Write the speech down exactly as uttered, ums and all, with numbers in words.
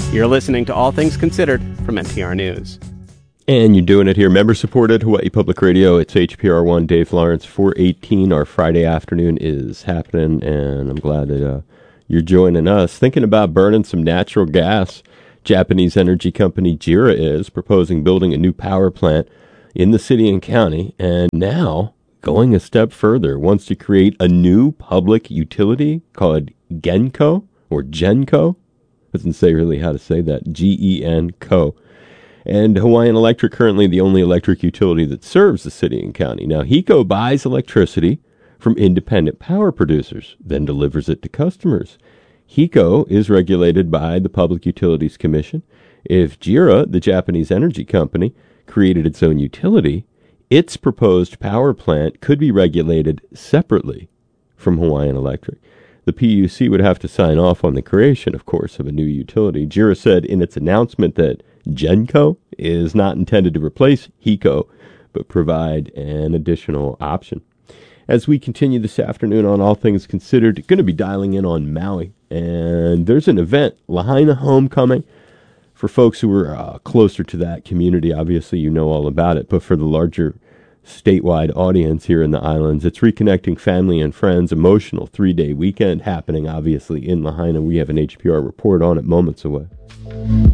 You're listening to All Things Considered from N P R News. And you're doing it here. Member-supported Hawaii Public Radio. It's H P R one, Dave Lawrence, four eighteen. Our Friday afternoon is happening, and I'm glad that uh, you're joining us. Thinking about burning some natural gas. Japanese energy company JERA is proposing building a new power plant in the city and county, and now going a step further, wants to create a new public utility called Genco, or Genco. Doesn't say really how to say that. G E N C O. And Hawaiian Electric, currently the only electric utility that serves the city and county. Now, HECO buys electricity from independent power producers, then delivers it to customers. HECO is regulated by the Public Utilities Commission. If JERA, the Japanese energy company, created its own utility, its proposed power plant could be regulated separately from Hawaiian Electric. The P U C would have to sign off on the creation, of course, of a new utility. JERA said in its announcement that Genco is not intended to replace HECO, but provide an additional option. As we continue this afternoon on All Things Considered, going to be dialing in on Maui. And there's an event, Lahaina Homecoming. For folks who are uh, closer to that community, obviously you know all about it. But for the larger statewide audience here in the islands, it's reconnecting family and friends, emotional three-day weekend happening, obviously, in Lahaina. We have an H P R report on it moments away.